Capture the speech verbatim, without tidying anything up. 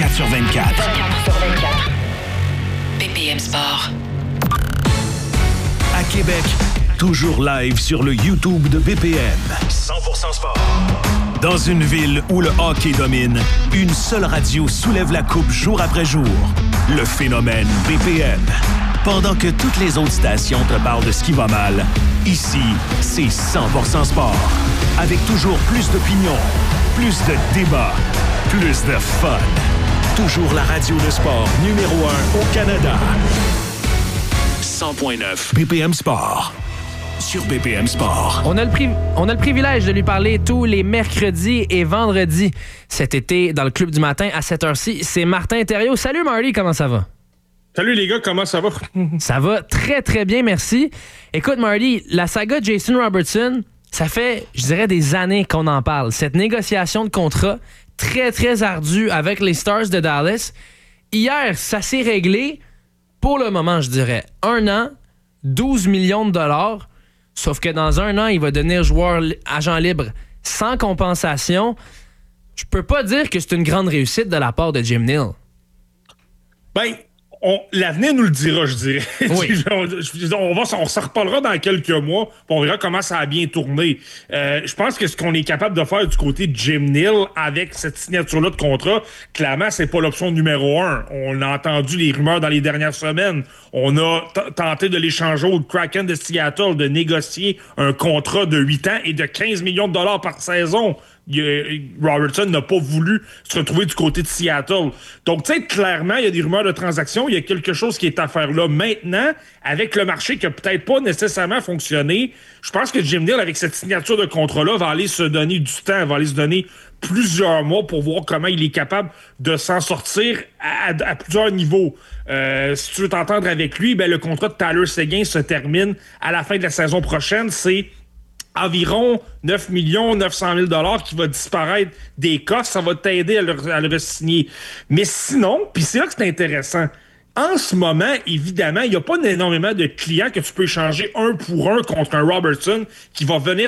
vingt-quatre sur vingt-quatre. vingt-quatre sur vingt-quatre. B P M Sport. À Québec, toujours live sur le YouTube de B P M. cent pour cent sport. Dans une ville où le hockey domine, une seule radio soulève la coupe jour après jour. Le phénomène B P M. Pendant que toutes les autres stations te parlent de ce qui va mal, ici, c'est cent pour cent sport. Avec toujours plus d'opinions, plus de débats, plus de fun. Toujours la radio de sport numéro un au Canada. cent point neuf B P M Sport. Sur B P M Sport. On a, le pri- on a le privilège de lui parler tous les mercredis et vendredis cet été dans le Club du matin à cette heure-ci. C'est Martin Thériault. Salut Marty, comment ça va? Salut les gars, comment ça va? Ça va très très bien, merci. Écoute Marty, la saga Jason Robertson, ça fait, je dirais, des années qu'on en parle. Cette négociation de contrat très très ardue avec les Stars de Dallas. Hier, ça s'est réglé pour le moment, je dirais. Un an, douze millions de dollars. Sauf que dans un an, il va devenir joueur agent libre sans compensation. Je peux pas dire que c'est une grande réussite de la part de Jim Nill. Ben, on, l'avenir nous le dira, je dirais. Oui. on, on, va, on s'en reparlera dans quelques mois, puis on verra comment ça a bien tourné. Euh, je pense que ce qu'on est capable de faire du côté de Jim Nill avec cette signature-là de contrat, clairement, c'est pas l'option numéro un. On a entendu les rumeurs dans les dernières semaines. On a t- tenté de l'échanger au Kraken de Seattle, de négocier un contrat de huit ans et de quinze millions de dollars par saison. Robertson n'a pas voulu se retrouver du côté de Seattle. Donc, tu sais, clairement, il y a des rumeurs de transactions. Il y a quelque chose qui est à faire là. Maintenant, avec le marché qui n'a peut-être pas nécessairement fonctionné, je pense que Jim Nill, avec cette signature de contrat-là, va aller se donner du temps, va aller se donner plusieurs mois pour voir comment il est capable de s'en sortir à, à, à plusieurs niveaux. Euh, si tu veux t'entendre avec lui, ben, le contrat de Tyler Seguin se termine à la fin de la saison prochaine. C'est environ neuf millions neuf cent mille dollars qui va disparaître des coffres. Ça va t'aider à le, à le re-signer. Mais sinon, puis c'est là que c'est intéressant, en ce moment, évidemment, il n'y a pas énormément de clients que tu peux échanger un pour un contre un Robertson qui va venir